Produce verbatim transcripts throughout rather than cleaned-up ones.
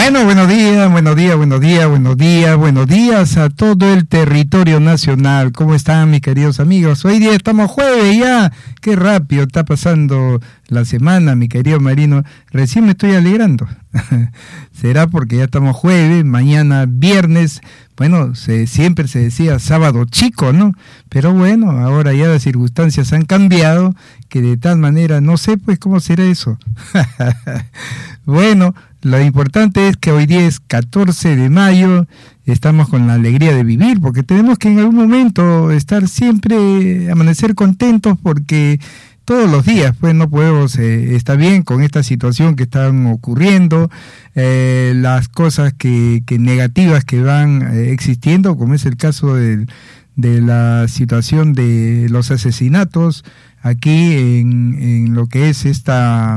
Bueno, buenos días, buenos días, buenos días, buenos días, buenos días a todo el territorio nacional. ¿Cómo están, mis queridos amigos? Hoy día estamos jueves ya. Qué rápido está pasando la semana, mi querido Marino. Recién me estoy alegrando. Será porque ya estamos jueves, mañana viernes. Bueno, se, siempre se decía sábado chico, ¿no? Pero bueno, ahora ya las circunstancias han cambiado, que de tal manera, no sé pues cómo será eso. Bueno, lo importante es que hoy día es catorce de mayo, estamos con la alegría de vivir, porque tenemos que en algún momento estar siempre, amanecer contentos, porque todos los días pues no podemos eh, estar bien con esta situación que están ocurriendo, eh, las cosas que, que negativas que van eh, existiendo, como es el caso de, de la situación de los asesinatos aquí en, en lo que es esta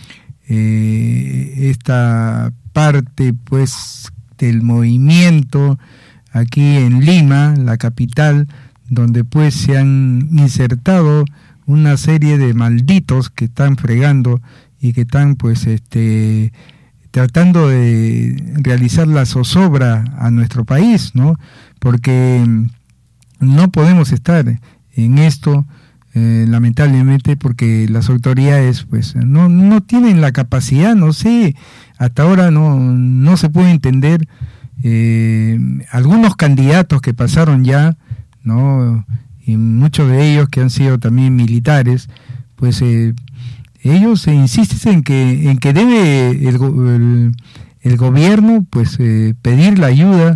eh, esta parte pues del movimiento aquí en Lima, la capital, donde pues se han insertado una serie de malditos que están fregando y que están pues este tratando de realizar la zozobra a nuestro país, ¿no? Porque no podemos estar en esto, eh, lamentablemente, porque las autoridades pues no no tienen la capacidad, no sé, hasta ahora no no se puede entender. Eh, algunos candidatos que pasaron ya, ¿no?, y muchos de ellos que han sido también militares, pues eh, ellos eh, insisten en que en que debe el, el, el gobierno pues eh, pedir la ayuda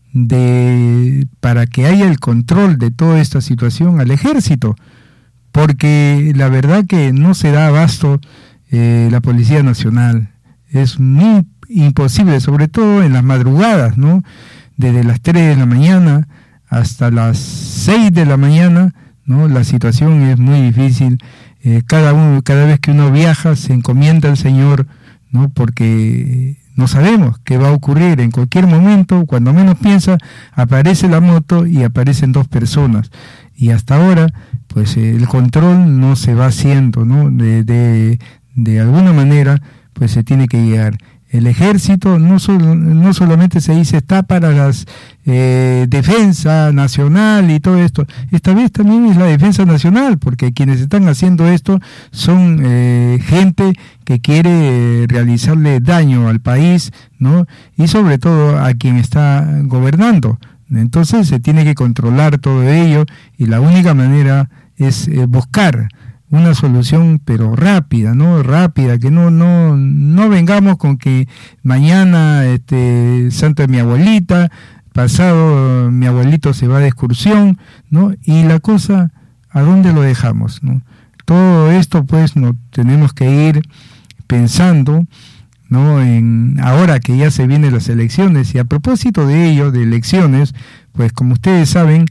de para que haya el control de toda esta situación al ejército, porque la verdad que no se da abasto eh, la Policía Nacional, es muy imposible, sobre todo en las madrugadas, ¿no?, desde las tres de la mañana hasta las seis de la mañana, ¿no? La situación es muy difícil. Eh, cada uno, cada vez que uno viaja se encomienda al Señor, ¿no?, porque no sabemos qué va a ocurrir. En cualquier momento, cuando menos piensa, aparece la moto y aparecen dos personas. Y hasta ahora, pues eh, el control no se va haciendo, ¿no? De, de, de alguna manera, pues se tiene que llegar. El ejército no, solo, no solamente se dice está para las eh, defensa nacional y todo esto, esta vez también es la defensa nacional, porque quienes están haciendo esto son eh, gente que quiere realizarle daño al país, ¿no?, y sobre todo a quien está gobernando. Entonces se tiene que controlar todo ello, y la única manera es eh, buscar una solución pero rápida, ¿no? Rápida, que no no no vengamos con que mañana este santo de mi abuelita, pasado mi abuelito se va de excursión, ¿no? Y la cosa, ¿a dónde lo dejamos, no? Todo esto pues no tenemos que ir pensando, ¿no?, en ahora que ya se vienen las elecciones. Y a propósito de ello, de elecciones, pues como ustedes saben,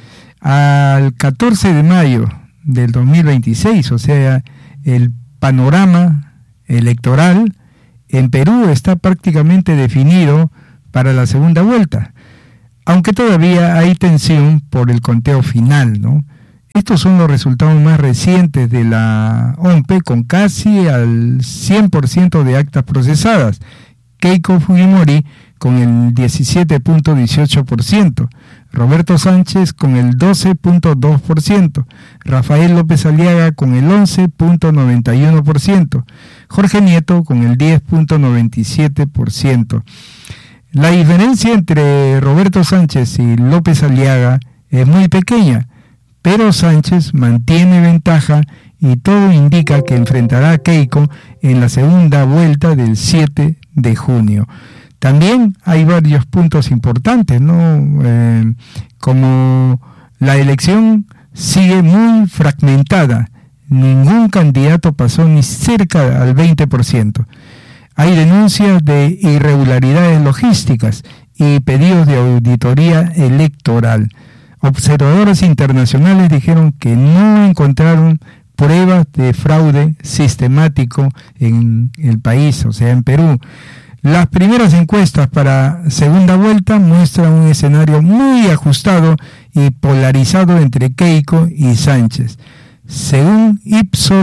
al catorce de mayo del dos mil veintiséis, o sea, el panorama electoral en Perú está prácticamente definido para la segunda vuelta, aunque todavía hay tensión por el conteo final, ¿no? Estos son los resultados más recientes de la O M P, con casi al cien por ciento de actas procesadas. Keiko Fujimori con el diecisiete punto dieciocho por ciento, Roberto Sánchez con el doce punto dos por ciento, Rafael López Aliaga con el once punto noventa y uno por ciento, Jorge Nieto con el diez punto noventa y siete por ciento. La diferencia entre Roberto Sánchez y López Aliaga es muy pequeña, pero Sánchez mantiene ventaja y todo indica que enfrentará a Keiko en la segunda vuelta del siete de junio. También hay varios puntos importantes, ¿no? Eh, como la elección sigue muy fragmentada, ningún candidato pasó ni cerca al veinte por ciento. Hay denuncias de irregularidades logísticas y pedidos de auditoría electoral. Observadores internacionales dijeron que no encontraron pruebas de fraude sistemático en el país, o sea, en Perú. Las primeras encuestas para segunda vuelta muestran un escenario muy ajustado y polarizado entre Keiko y Sánchez. Según Ipsos,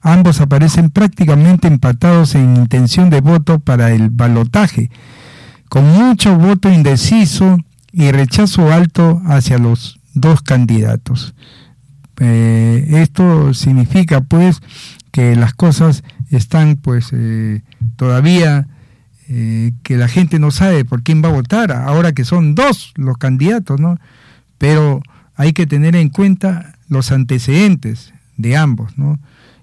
ambos aparecen prácticamente empatados en intención de voto para el balotaje, con mucho voto indeciso y rechazo alto hacia los dos candidatos. Eh, esto significa pues que las cosas están pues eh, todavía eh, que la gente no sabe por quién va a votar, ahora que son dos los candidatos, ¿no? Pero hay que tener en cuenta los antecedentes de ambos, ¿no?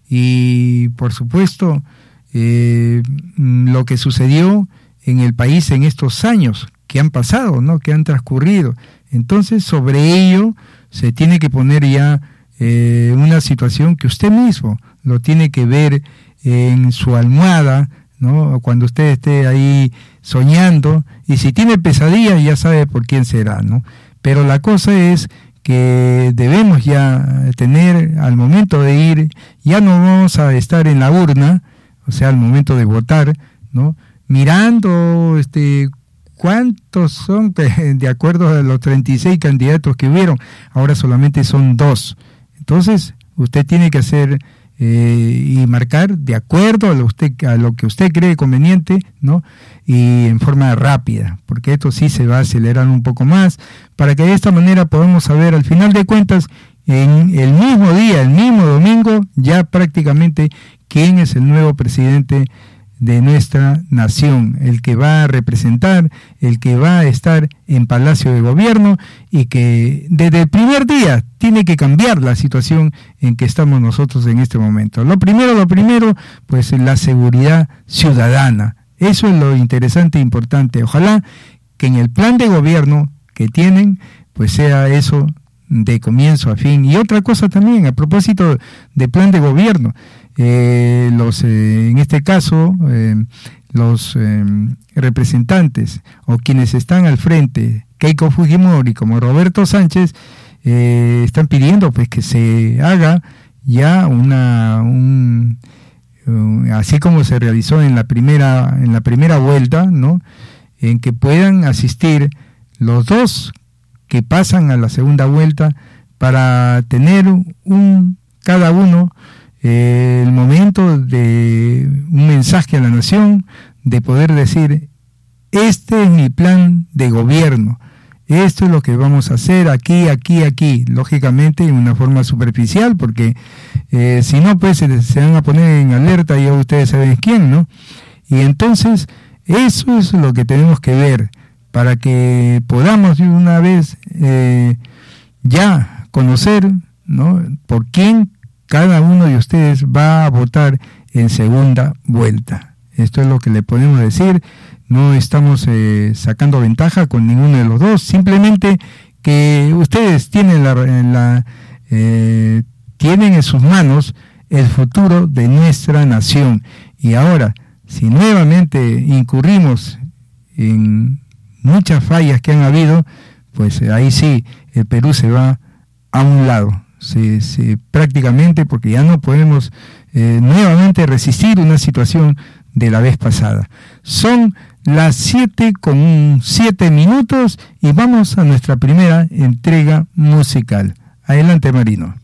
Y por supuesto eh, lo que sucedió en el país en estos años que han pasado, ¿no? Que han transcurrido. Entonces sobre ello se tiene que poner ya eh, una situación que usted mismo lo tiene que ver en su almohada, ¿no? Cuando usted esté ahí soñando, y si tiene pesadillas ya sabe por quién será, ¿no? Pero la cosa es que debemos ya tener, al momento de ir, ya no vamos a estar en la urna, o sea, al momento de votar, ¿no? Mirando este cuántos son, de acuerdo a los treinta y seis candidatos que hubieron, ahora solamente son dos. Entonces, usted tiene que hacer eh, y marcar de acuerdo a lo, usted, a lo que usted cree conveniente, ¿no? Y en forma rápida, porque esto sí se va a acelerar un poco más, para que de esta manera podamos saber, al final de cuentas, en el mismo día, el mismo domingo, ya prácticamente quién es el nuevo presidente de nuestra nación, el que va a representar, el que va a estar en Palacio de Gobierno, y que desde el primer día tiene que cambiar la situación en que estamos nosotros en este momento. Lo primero, lo primero, pues la seguridad ciudadana. Eso es lo interesante e importante. Ojalá que en el plan de gobierno que tienen, pues sea eso de comienzo a fin. Y otra cosa también, a propósito de plan de gobierno, eh, los eh, en este caso, eh, los eh, representantes o quienes están al frente, Keiko Fujimori como Roberto Sánchez, eh, están pidiendo pues que se haga ya una un así como se realizó en la primera en la primera vuelta, ¿no? En que puedan asistir los dos que pasan a la segunda vuelta, para tener un cada uno eh, el momento de un mensaje a la nación, de poder decir: este es mi plan de gobierno, esto es lo que vamos a hacer aquí, aquí, aquí, lógicamente en una forma superficial, porque eh, si no, pues se, se van a poner en alerta, y ya ustedes saben quién, ¿no? Y entonces, eso es lo que tenemos que ver, para que podamos de una vez eh, ya conocer, ¿no?, por quién cada uno de ustedes va a votar en segunda vuelta. Esto es lo que le podemos decir. No estamos eh, sacando ventaja con ninguno de los dos, simplemente que ustedes tienen la, la eh, tienen en sus manos el futuro de nuestra nación. Y ahora, si nuevamente incurrimos en muchas fallas que han habido, pues ahí sí, el Perú se va a un lado, se, se, prácticamente, porque ya no podemos eh, nuevamente resistir una situación de la vez pasada. Son las siete con siete minutos y vamos a nuestra primera entrega musical. Adelante, Marino.